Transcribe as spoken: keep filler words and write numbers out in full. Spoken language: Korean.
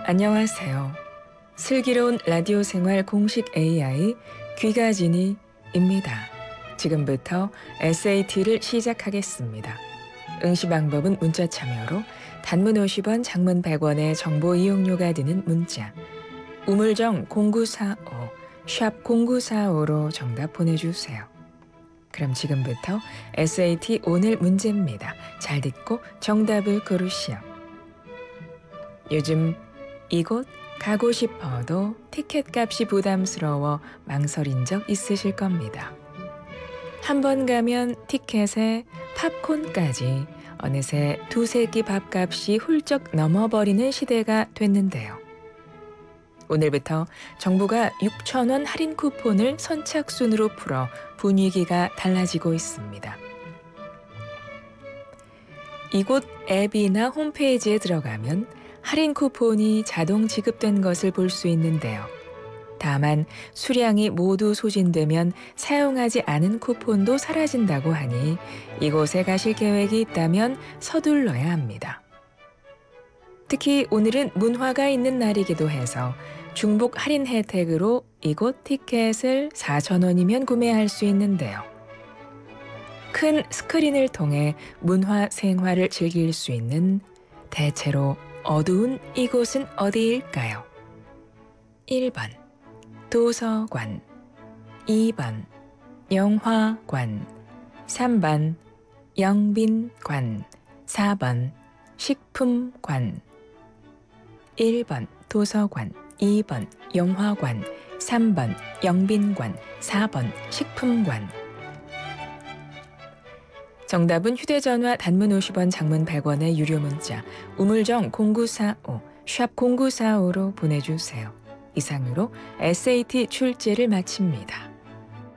안녕하세요. 슬기로운 라디오 생활 공식 에이아이 귀가진이입니다. 지금부터 에스에이티를 시작하겠습니다. 응시 방법은 문자 참여로 단문 오십 원, 장문 백 원의 정보 이용료가 드는 문자 우물정 공구사오, 샵 공구사오로 정답 보내주세요. 그럼 지금부터 에스에이티 오늘 문제입니다. 잘 듣고 정답을 고르시오. 요즘 이곳 가고 싶어도 티켓값이 부담스러워 망설인 적 있으실 겁니다. 한 번 가면 티켓에 팝콘까지 어느새 두세 끼 밥값이 훌쩍 넘어버리는 시대가 됐는데요. 오늘부터 정부가 육천 원 할인 쿠폰을 선착순으로 풀어 분위기가 달라지고 있습니다. 이곳 앱이나 홈페이지에 들어가면 할인 쿠폰이 자동 지급된 것을 볼 수 있는데요. 다만 수량이 모두 소진되면 사용하지 않은 쿠폰도 사라진다고 하니 이곳에 가실 계획이 있다면 서둘러야 합니다. 특히 오늘은 문화가 있는 날이기도 해서 중복 할인 혜택으로 이곳 티켓을 사천 원이면 구매할 수 있는데요. 큰 스크린을 통해 문화 생활을 즐길 수 있는 대체로 어두운 이곳은 어디일까요? 일 번 도서관, 이 번 영화관, 삼 번 영빈관, 사 번 식품관. 일 번 도서관, 이 번 영화관, 삼 번 영빈관, 사 번 식품관. 정답은 휴대전화 단문 오십 원, 장문 백 원의 유료 문자 우물정 공구사오, 샵 공구사오로 보내주세요. 이상으로 에스에이티 출제를 마칩니다.